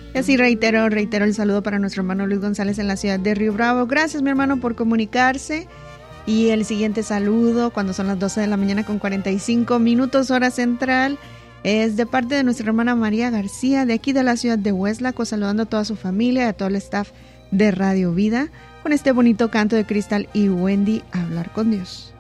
Y así reitero el saludo para nuestro hermano Luis González en la ciudad de Río Bravo. Gracias, mi hermano, por comunicarse. Y el siguiente saludo, cuando son las 12 de la mañana con 45 minutos, hora central, es de parte de nuestra hermana María García, de aquí de la ciudad de Hueslaco, saludando a toda su familia y a todo el staff de Radio Vida, con este bonito canto de Cristal y Wendy, Hablar con Dios.